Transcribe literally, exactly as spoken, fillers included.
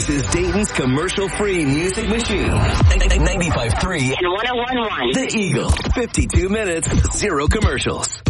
This is Dayton's commercial-free music machine. ninety-five point three and one oh one point one. The Eagle. fifty-two minutes, zero commercials.